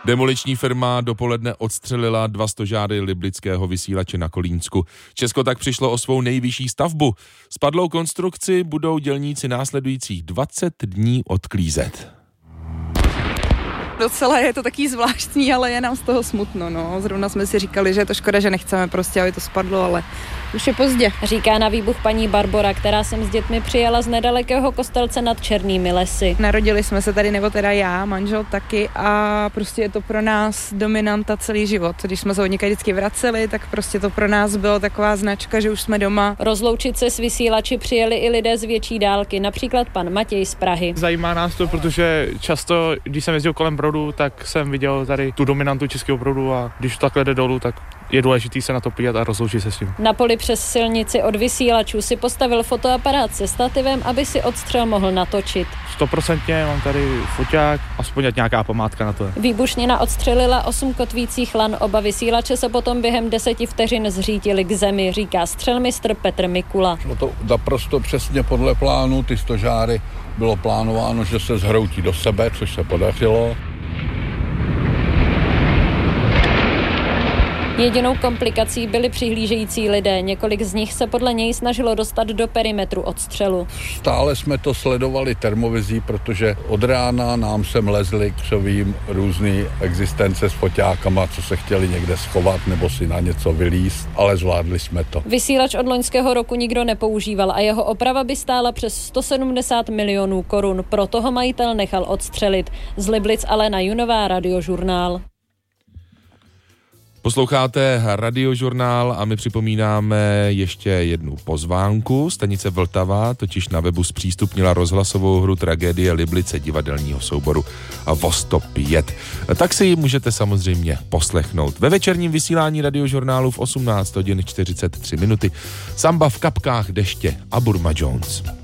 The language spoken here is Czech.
Demoliční firma dopoledne odstřelila 2 stožáry liblického vysílače na Kolínsku. Česko tak přišlo o svou nejvyšší stavbu. Spadlou konstrukci budou dělníci následujících 20 dní odklízet. Docela je to taky zvláštní, ale je nám z toho smutno. No. Zrovna jsme si říkali, že je to škoda, že nechceme prostě, aby to spadlo, ale už je pozdě. Říká na výbuch paní Barbora, která sem s dětmi přijela z nedalekého Kostelce nad Černými lesy. Narodili jsme se tady, nebo teda já, manžel taky, a prostě je to pro nás dominanta celý život. Když jsme se od někaď vždycky vraceli, tak prostě to pro nás bylo taková značka, že už jsme doma. Rozloučit se s vysílači přijeli i lidé z větší dálky, například pan Matěj z Prahy. Zajímá nás to, protože často, když jsem jezdil kolem Brodu, tak jsem viděl tady tu dominantu českého proudu a když to takhle jde dolů, tak je důležitý se na to podívat a rozloučit se s tím. Na poli přes silnici od vysílačů si postavil fotoaparát se stativem, aby si odstřel mohl natočit. 100% mám tady foťák, aspoň nějaká památka na to. Výbušnina odstřelila 8 kotvících lan, oba vysílače se potom během 10 vteřin zřítili k zemi, říká střelmistr Petr Mikula. Bylo to naprosto přesně podle plánu, ty stožáry bylo plánováno, že se zhroutí do sebe, což se podařilo. Jedinou komplikací byli přihlížející lidé. Několik z nich se podle něj snažilo dostat do perimetru odstřelu. Stále jsme to sledovali termovizí, protože od rána nám sem lezly křovím různý existence s foťákama, co se chtěli někde schovat nebo si na něco vylízt, ale zvládli jsme to. Vysílač od loňského roku nikdo nepoužíval a jeho oprava by stála přes 170 milionů korun. Proto ho majitel nechal odstřelit. Z Liblic Alena Junová, Radiožurnál. Posloucháte Radiožurnál a my připomínáme ještě jednu pozvánku. Stanice Vltava totiž na webu zpřístupnila rozhlasovou hru Tragédie Liblice divadelního souboru Vostok 5. Tak si ji můžete samozřejmě poslechnout. Ve večerním vysílání Radiožurnálu v 18 hodin 43 minuty. Samba v kapkách deště a Burma Jones.